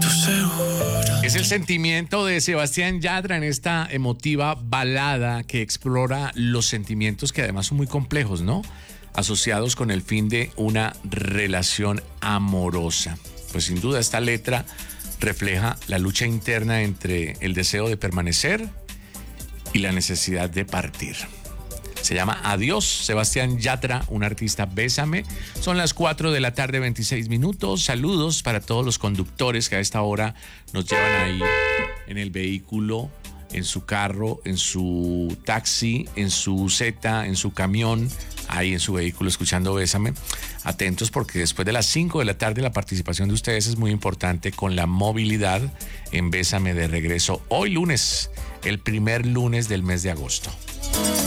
Es el sentimiento de Sebastián Yatra en esta emotiva balada que explora los sentimientos que además son muy complejos, ¿no? Asociados con el fin de una relación amorosa. Pues sin duda esta letra refleja la lucha interna entre el deseo de permanecer y la necesidad de partir. Se llama Adiós, Sebastián Yatra, un artista Bésame. Son las 4 de la tarde, 26 minutos. Saludos para todos los conductores que a esta hora nos llevan ahí en el vehículo, en su carro, en su taxi, en su buseta, en su camión, ahí en su vehículo escuchando Bésame. Atentos porque después de las 5 de la tarde la participación de ustedes es muy importante con la movilidad en Bésame de regreso hoy lunes, el primer lunes del mes de agosto.